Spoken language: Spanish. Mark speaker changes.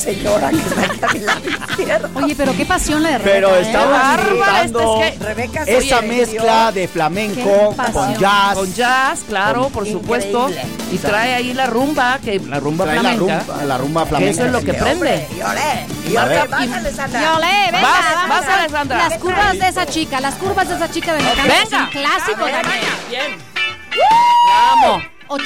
Speaker 1: señora que está aquí a mi lado izquierdo.
Speaker 2: Oye, pero qué pasión la de Rebeca.
Speaker 3: Pero estamos disfrutando
Speaker 1: Rebeca
Speaker 3: esa mezcla de flamenco con jazz.
Speaker 4: Con jazz, claro, por supuesto. Y trae ahí la rumba, la rumba flamenca.
Speaker 3: La rumba flamenca.
Speaker 4: Eso es lo que prende.
Speaker 1: Bájale, Sandra.
Speaker 2: Yole, venga,
Speaker 4: Vas, Alessandra.
Speaker 2: Las curvas de esa chica de Mecano.
Speaker 4: Venga.
Speaker 2: Es un clásico también.
Speaker 4: Bien. La amo.